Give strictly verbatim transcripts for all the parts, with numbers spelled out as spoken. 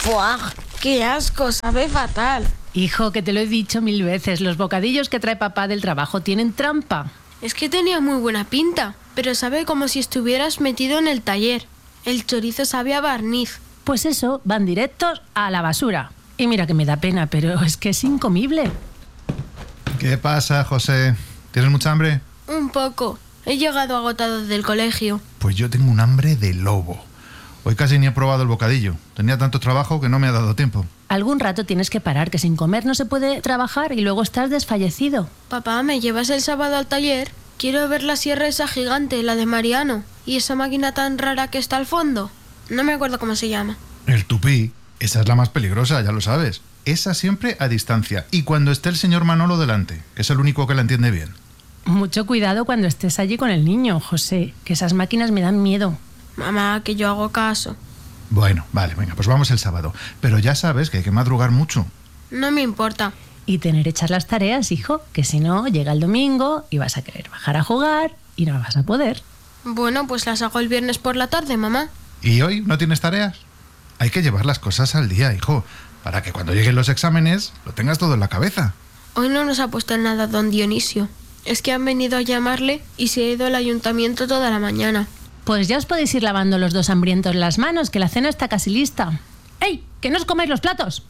¡Puah! ¡Qué asco! Sabe fatal. Hijo, que te lo he dicho mil veces, los bocadillos que trae papá del trabajo tienen trampa. Es que tenía muy buena pinta, pero sabe como si estuvieras metido en el taller. El chorizo sabe a barniz. Pues eso, van directos a la basura. Y mira que me da pena, pero es que es incomible. ¿Qué pasa, José? ¿Tienes mucha hambre? Un poco. He llegado agotado del colegio. Pues yo tengo un hambre de lobo. Hoy casi ni he probado el bocadillo. Tenía tanto trabajo que no me ha dado tiempo. Algún rato tienes que parar, que sin comer no se puede trabajar y luego estás desfallecido. Papá, ¿me llevas el sábado al taller? Quiero ver la sierra esa gigante, la de Mariano. Y esa máquina tan rara que está al fondo. No me acuerdo cómo se llama. El tupí. Esa es la más peligrosa, ya lo sabes. Esa siempre a distancia. Y cuando esté el señor Manolo delante, que es el único que la entiende bien. Mucho cuidado cuando estés allí con el niño, José, que esas máquinas me dan miedo. Mamá, que yo hago caso. Bueno, vale, venga, pues vamos el sábado. Pero ya sabes que hay que madrugar mucho. No me importa. Y tener hechas las tareas, hijo, que si no, llega el domingo y vas a querer bajar a jugar y no vas a poder. Bueno, pues las hago el viernes por la tarde, mamá. ¿Y hoy no tienes tareas? Hay que llevar las cosas al día, hijo, para que cuando lleguen los exámenes lo tengas todo en la cabeza. Hoy no nos ha puesto nada don Dionisio. Es que han venido a llamarle y se ha ido al ayuntamiento toda la mañana. Pues ya os podéis ir lavando los dos hambrientos las manos, que la cena está casi lista. ¡Ey! ¡Que no os comáis los platos!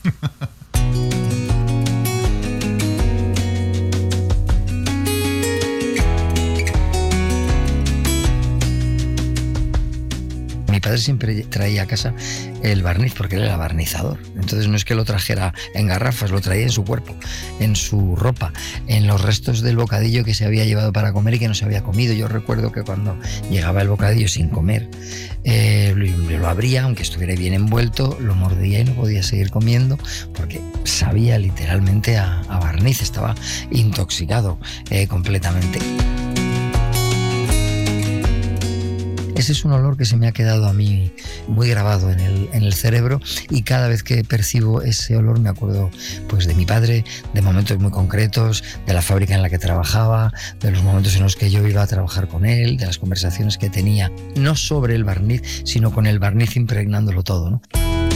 Mi padre siempre traía a casa el barniz porque él era barnizador. Entonces no es que lo trajera en garrafas, lo traía en su cuerpo, en su ropa, en los restos del bocadillo que se había llevado para comer y que no se había comido. Yo recuerdo que cuando llegaba el bocadillo sin comer, eh, lo, lo abría, aunque estuviera bien envuelto, lo mordía y no podía seguir comiendo porque sabía literalmente a, a barniz, estaba intoxicado eh, completamente. Ese es un olor que se me ha quedado a mí muy grabado en el, en el cerebro y cada vez que percibo ese olor me acuerdo pues de mi padre, de momentos muy concretos, de la fábrica en la que trabajaba, de los momentos en los que yo iba a trabajar con él, de las conversaciones que tenía, no sobre el barniz, sino con el barniz impregnándolo todo, ¿no?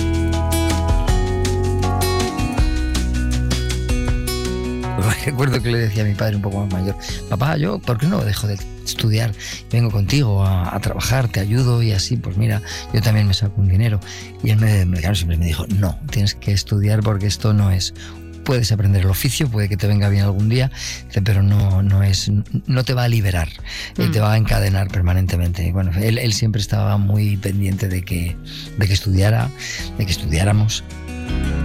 Recuerdo que le decía a mi padre un poco más mayor: papá, yo, ¿por qué no dejo de estudiar? Vengo contigo a, a trabajar, te ayudo y así, pues mira, yo también me saco un dinero. Y él me, me, claro, siempre me dijo: no, tienes que estudiar porque esto no es... Puedes aprender el oficio, puede que te venga bien algún día, pero no, no, es, no te va a liberar, mm. te va a encadenar permanentemente. Y bueno, él, él siempre estaba muy pendiente de que, de que estudiara, de que estudiáramos.